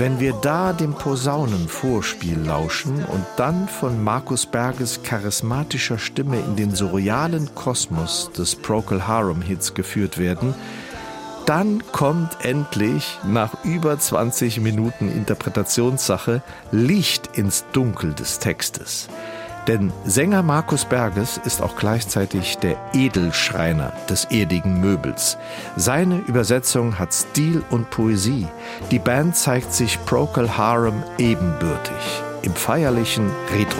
Wenn wir da dem Posaunenvorspiel lauschen und dann von Markus Berges charismatischer Stimme in den surrealen Kosmos des Procol Harum-Hits geführt werden, dann kommt endlich, nach über 20 Minuten Interpretationssache, Licht ins Dunkel des Textes. Denn Sänger Markus Berges ist auch gleichzeitig der Edelschreiner des erdigen Möbels. Seine Übersetzung hat Stil und Poesie. Die Band zeigt sich Procol Harum ebenbürtig im feierlichen Retro.